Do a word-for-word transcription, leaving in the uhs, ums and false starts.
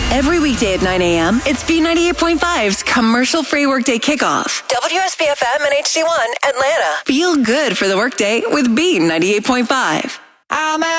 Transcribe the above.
Every weekday at nine a.m., it's B ninety-eight point five's commercial-free workday kickoff. W S B F M and H D one, Atlanta. Feel good for the workday with B ninety-eight point five. I'm